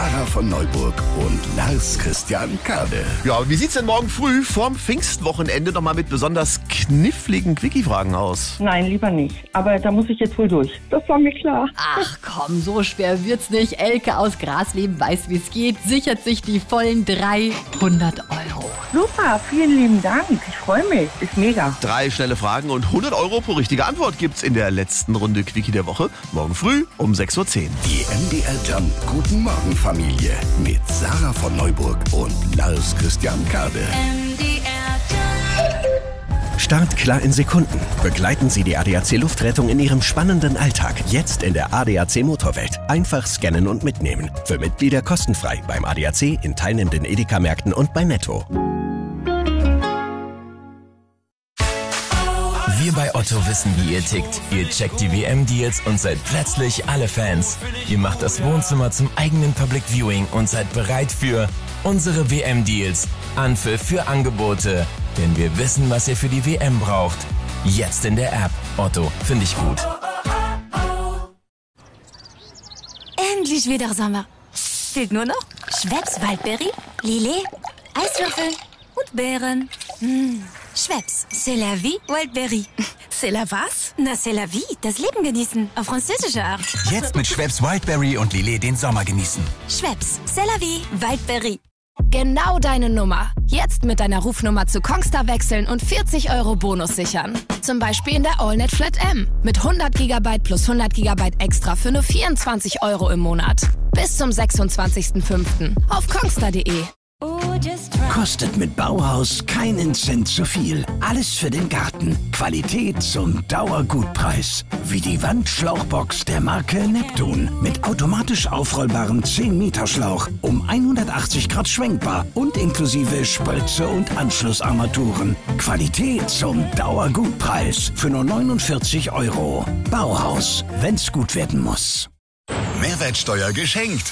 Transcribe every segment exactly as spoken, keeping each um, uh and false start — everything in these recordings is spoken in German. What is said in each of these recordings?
Sarah von Neuburg und Lars Christian Kade. Ja, wie sieht's denn morgen früh vorm Pfingstwochenende noch mal mit besonders kniffligen Quickie-Fragen aus? Nein, lieber nicht. Aber da muss ich jetzt wohl durch. Das war mir klar. Ach komm, so schwer wird's nicht. Elke aus Grasleben weiß, wie es geht, sichert sich die vollen dreihundert Euro. Super, vielen lieben Dank. Ich freue mich. Ist mega. Drei schnelle Fragen und hundert Euro pro richtige Antwort gibt's in der letzten Runde Quickie der Woche. Morgen früh um sechs Uhr zehn. Die M D R Jump Guten Morgen Familie mit Sarah von Neuburg und Lars Christian Kade. Start klar in Sekunden. Begleiten Sie die A D A C Luftrettung in Ihrem spannenden Alltag. Jetzt in der A D A C Motorwelt. Einfach scannen und mitnehmen. Für Mitglieder kostenfrei beim A D A C, in teilnehmenden Edeka-Märkten und bei Netto. Wir bei Otto wissen, wie ihr tickt. Ihr checkt die W M-Deals und seid plötzlich alle Fans. Ihr macht das Wohnzimmer zum eigenen Public Viewing und seid bereit für unsere W M-Deals. Anpfiff für Angebote. Denn wir wissen, was ihr für die W M braucht. Jetzt in der App. Otto, finde ich gut. Endlich wieder Sommer. Fehlt nur noch Schweppes Waldbeere, Lillet, Eiswürfel und Beeren. Mmh. Schweppes, c'est la vie, Wildberry. C'est la was? Na, c'est la vie, das Leben genießen, auf französische Art. Jetzt mit Schweppes Wildberry und Lillet den Sommer genießen. Schweppes, c'est la vie, Wildberry. Genau deine Nummer. Jetzt mit deiner Rufnummer zu Kongstar wechseln und vierzig Euro Bonus sichern. Zum Beispiel in der AllNet Flat M. Mit hundert Gigabyte plus hundert Gigabyte extra für nur vierundzwanzig Euro im Monat. Bis zum sechsundzwanzigsten fünften auf kongstar punkt de. Kostet mit Bauhaus keinen Cent zu viel. Alles für den Garten. Qualität zum Dauergutpreis. Wie die Wandschlauchbox der Marke Neptun. Mit automatisch aufrollbarem zehn Meter Schlauch. Um hundertachtzig Grad schwenkbar. Und inklusive Spritze und Anschlussarmaturen. Qualität zum Dauergutpreis. Für nur neunundvierzig Euro. Bauhaus. Wenn's gut werden muss. Mehrwertsteuer geschenkt.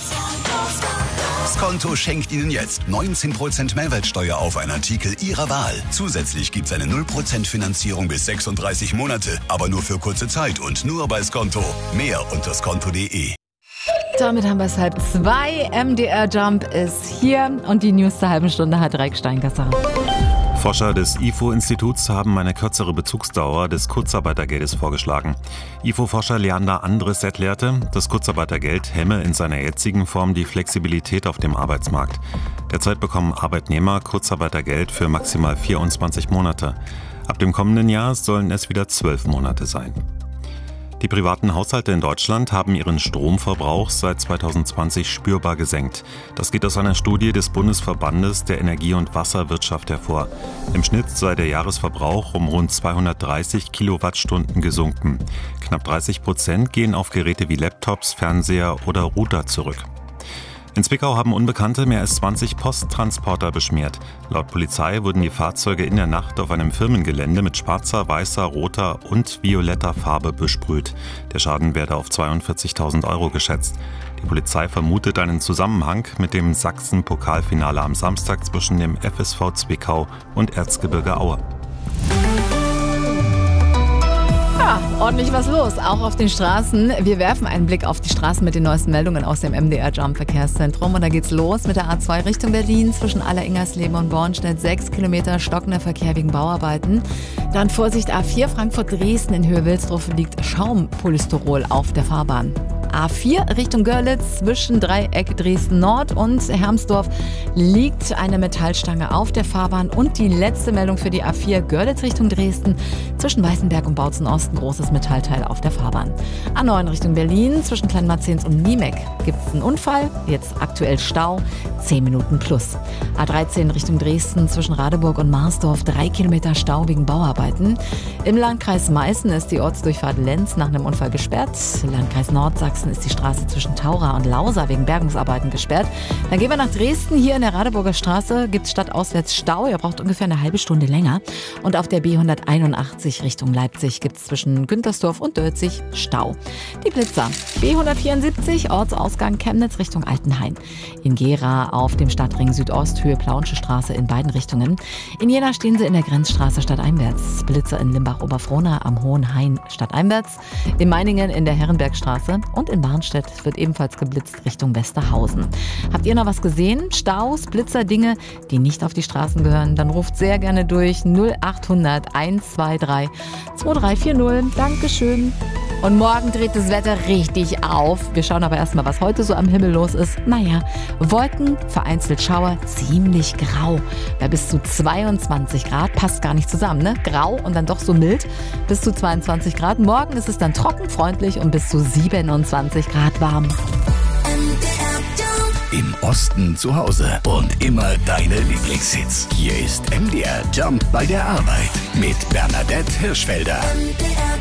Skonto schenkt Ihnen jetzt neunzehn Prozent Mehrwertsteuer auf einen Artikel Ihrer Wahl. Zusätzlich gibt es eine null Prozent Finanzierung bis sechsunddreißig Monate, aber nur für kurze Zeit und nur bei Skonto. Mehr unter skonto punkt de. Damit haben wir es halb zwei. M D R Jump ist hier und die News der halben Stunde hat Reik Steingasser. Forscher des I F O-Instituts haben eine kürzere Bezugsdauer des Kurzarbeitergeldes vorgeschlagen. I F O-Forscher Leander Andres erklärte, das Kurzarbeitergeld hemme in seiner jetzigen Form die Flexibilität auf dem Arbeitsmarkt. Derzeit bekommen Arbeitnehmer Kurzarbeitergeld für maximal vierundzwanzig Monate. Ab dem kommenden Jahr sollen es wieder zwölf Monate sein. Die privaten Haushalte in Deutschland haben ihren Stromverbrauch seit zweitausendzwanzig spürbar gesenkt. Das geht aus einer Studie des Bundesverbandes der Energie- und Wasserwirtschaft hervor. Im Schnitt sei der Jahresverbrauch um rund zweihundertdreißig Kilowattstunden gesunken. Knapp dreißig Prozent gehen auf Geräte wie Laptops, Fernseher oder Router zurück. In Zwickau haben Unbekannte mehr als zwanzig Posttransporter beschmiert. Laut Polizei wurden die Fahrzeuge in der Nacht auf einem Firmengelände mit schwarzer, weißer, roter und violetter Farbe besprüht. Der Schaden werde auf zweiundvierzigtausend Euro geschätzt. Die Polizei vermutet einen Zusammenhang mit dem Sachsen-Pokalfinale am Samstag zwischen dem F S V Zwickau und Erzgebirge Aue. Ja, ordentlich was los, auch auf den Straßen. Wir werfen einen Blick auf die Straßen mit den neuesten Meldungen aus dem M D R Jump Verkehrszentrum. Und da geht's los mit der A zwei Richtung Berlin zwischen Aller-Ingersleben und Bornstedt. Sechs Kilometer stockender Verkehr wegen Bauarbeiten. Dann Vorsicht A vier Frankfurt-Dresden in Höhe Wilsdruff liegt Schaumpolystyrol auf der Fahrbahn. A vier Richtung Görlitz zwischen Dreieck Dresden Nord und Hermsdorf liegt eine Metallstange auf der Fahrbahn. Und die letzte Meldung für die A vier Görlitz Richtung Dresden zwischen Weißenberg und Bautzen Osten großes Metallteil auf der Fahrbahn. A neun Richtung Berlin zwischen Kleinmarzens und Niemek gibt es einen Unfall, jetzt aktuell Stau, zehn Minuten plus. A dreizehn Richtung Dresden zwischen Radeburg und Marsdorf drei Kilometer Stau wegen Bauarbeiten. Im Landkreis Meißen ist die Ortsdurchfahrt Lenz nach einem Unfall gesperrt. Landkreis Nordsachsen ist die Straße zwischen Taura und Lausa wegen Bergungsarbeiten gesperrt. Dann gehen wir nach Dresden. Hier in der Radeburger Straße gibt es stadtauswärts Stau. Ihr braucht ungefähr eine halbe Stunde länger. Und auf der B hunderteinundachtzig Richtung Leipzig gibt es zwischen Güntersdorf und Dölzig Stau. Die Blitzer. B hundertvierundsiebzig Ortsausgang Chemnitz Richtung Altenhain. In Gera auf dem Stadtring Südost Höhe Plauensche Straße in beiden Richtungen. In Jena stehen sie in der Grenzstraße stadteinwärts. Blitzer in Limbach-Oberfrohna am Hohen Hain stadteinwärts. In Meiningen in der Herrenbergstraße und und in Barnstedt wird ebenfalls geblitzt Richtung Westerhausen. Habt ihr noch was gesehen? Staus, Blitzer, Dinge, die nicht auf die Straßen gehören? Dann ruft sehr gerne durch null acht hundert eins zwei drei zwei drei vier null. Dankeschön. Und morgen dreht das Wetter richtig auf. Wir schauen aber erstmal, was heute so am Himmel los ist. Naja, Wolken, vereinzelt Schauer, ziemlich grau. Bei bis zu zweiundzwanzig Grad, passt gar nicht zusammen, ne? Grau und dann doch so mild. Bis zu zweiundzwanzig Grad. Morgen ist es dann trocken, freundlich und bis zu siebenundzwanzig Grad warm. Im Osten zu Hause und immer deine Lieblingshits. Hier ist M D R Jump bei der Arbeit mit Bernadette Hirschfelder.